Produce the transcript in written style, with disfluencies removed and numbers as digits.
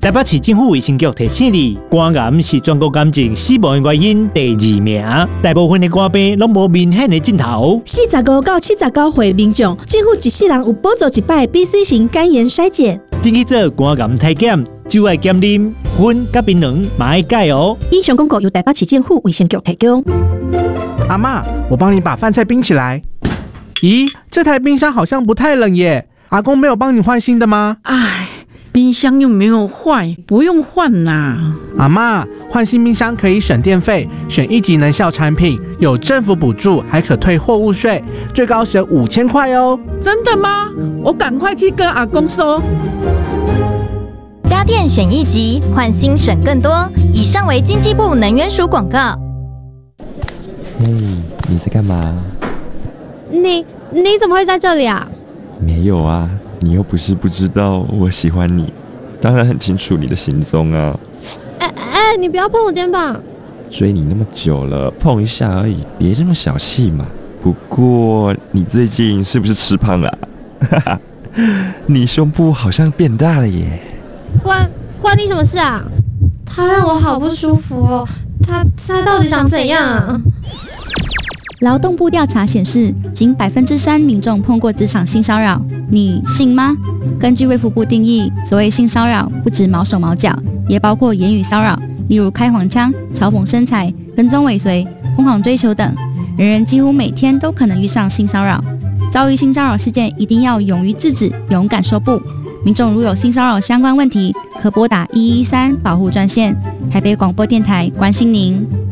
台北市政府卫生局提醒你，肝癌是全国癌症死亡的原因第2名，大部分的肝病拢无明显的症头。 45到79岁民众，政府一世人有补助1摆 BC 型肝炎筛检。 登去做肝癌体检，酒爱减啉，薰甲槟榔嘛爱戒哦。 以上广告由台北市政府卫生局提供。 阿嬷，我帮你把饭菜冰起来。咦，这台冰箱好像不太冷耶。阿公没有帮你换新的吗？ 唉，冰箱又没有坏，不用换啦。 阿嬷，换新冰箱可以省电费，选1级能效产品，有政府补助，还可退货物税，最高省5000块哦。 真的吗？我赶快去跟阿公说。 家电选1级，换新省更多。以上为经济部能源署广告。 嘿，你在干嘛？ 你怎么会在这里啊？ 没有啊，你又不是不知道我喜欢你，当然很清楚你的行踪啊。 你不要碰我肩膀。 追你那么久了，碰一下而已，别这么小气嘛。不过你最近是不是吃胖了啊？哈哈，你胸部好像变大了耶。 关你什么事啊？他让我好不舒服哦。他到底想怎样啊？ 劳动部调查显示，仅3%民众碰过职场性骚扰，你信吗？根据卫福部定义，所谓性骚扰不止毛手毛脚，也包括言语骚扰，例如开黄腔、嘲讽身材、跟踪尾随、疯狂追求等。人人几乎每天都可能遇上性骚扰，遭遇性骚扰事件一定要勇于制止，勇敢说不。民众如有性骚扰相关问题，可拨打113保护专线。台北广播电台关心您。